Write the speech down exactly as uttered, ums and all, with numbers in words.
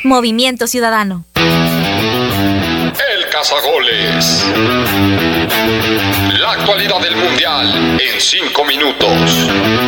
Movimiento Ciudadano. El Cazagoles. La actualidad del Mundial en cinco minutos.